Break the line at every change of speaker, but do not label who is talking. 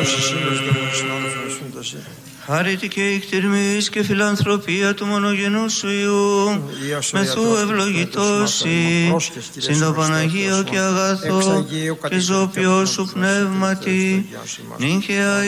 Χάρητη και εκτιρμής και φιλανθρωπία του μονογενού σου Υιού, μεθού ευλογητώσει, συν το Παναγίο και αγαθό και ζώπιο σου πνεύματι, νύχαια